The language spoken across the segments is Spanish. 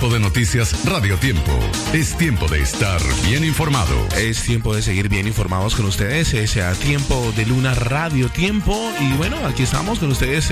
Tiempo de noticias Radio Tiempo. Es tiempo de estar bien informado. Es tiempo de seguir bien informados con ustedes. Es a Tiempo de Luna Radio Tiempo. Y bueno, aquí estamos con ustedes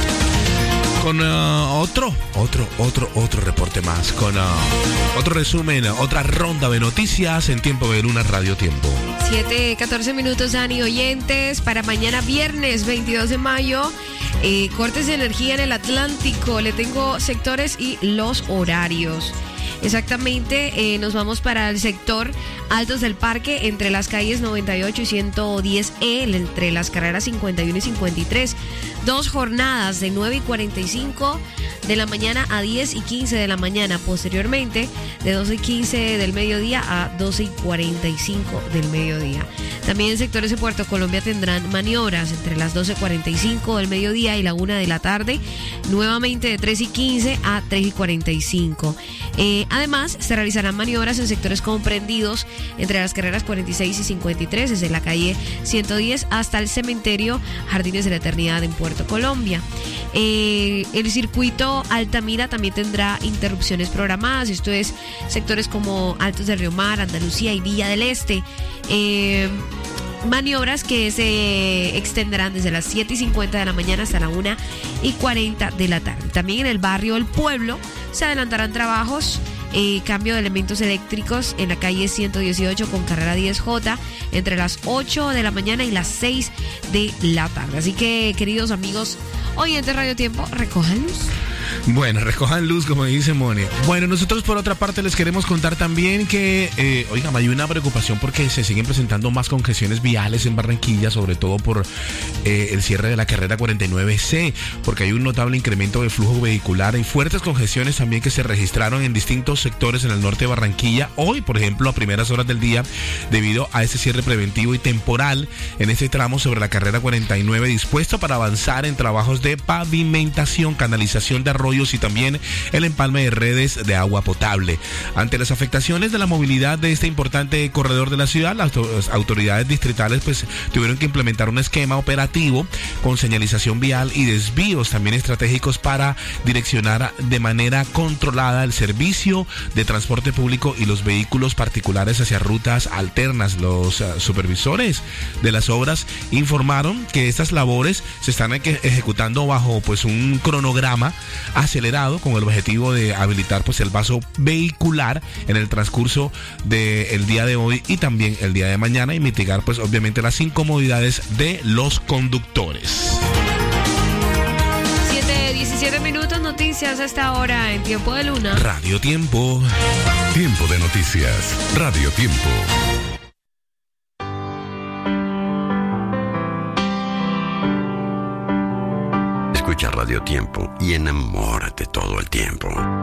con otro reporte más, con otro resumen, otra ronda de noticias en Tiempo de Luna Radio Tiempo. 7:14 minutos, Dani, oyentes, para mañana viernes 22 de mayo. Cortes de energía en el Atlántico. Le tengo sectores y los horarios. Exactamente, nos vamos para el sector Altos del Parque, entre las calles 98 y 110E, entre las carreras 51 y 53. 2 jornadas de 9 y 45 de la mañana a 10 y 15 de la mañana. Posteriormente, de 12 y 15 del mediodía a 12 y 45 del mediodía. También sectores de Puerto Colombia tendrán maniobras entre las 12:45 del mediodía y la 1 de la tarde. Nuevamente de 3 y 15 a 3 y 45. Además, se realizarán maniobras en sectores comprendidos entre las carreras 46 y 53, desde la calle 110 hasta el cementerio Jardines de la Eternidad en Puerto Colombia. El circuito Altamira también tendrá interrupciones programadas. Esto es sectores como Altos del Río Mar, Andalucía y Villa del Este. Maniobras que se extenderán desde las 7:50 de la mañana hasta la 1:40 de la tarde. También en el barrio El Pueblo se adelantarán trabajos, cambio de elementos eléctricos en la calle 118 con carrera 10J entre las 8 de la mañana y las 6 de la tarde. Así que, queridos amigos oyentes Radio Tiempo, recojan luz. Bueno, recojan luz, como dice Moni. Bueno, nosotros por otra parte les queremos contar también que, oigan, hay una preocupación porque se siguen presentando más congestiones viales en Barranquilla, sobre todo por el cierre de la carrera 49C, porque hay un notable incremento de flujo vehicular y fuertes congestiones también que se registraron en distintos sectores en el norte de Barranquilla. Hoy, por ejemplo, a primeras horas del día, debido a ese cierre preventivo y temporal en ese tramo sobre la carrera 49, dispuesto para avanzar en trabajos de pavimentación, canalización de arroyos y también el empalme de redes de agua potable. Ante las afectaciones de la movilidad de este importante corredor de la ciudad, las autoridades distritales pues tuvieron que implementar un esquema operativo con señalización vial y desvíos también estratégicos para direccionar de manera controlada el servicio de transporte público y los vehículos particulares hacia rutas alternas. Los supervisores de las obras informaron que estas labores se están ejecutando bajo pues un cronograma acelerado con el objetivo de habilitar pues el paso vehicular en el transcurso del día de hoy y también el día de mañana y mitigar pues obviamente las incomodidades de los conductores. 7:17 minutos, noticias a esta hora en Tiempo de Luna Radio Tiempo. Tiempo de noticias Radio Tiempo. Escucha Radio Tiempo y enamórate todo el tiempo.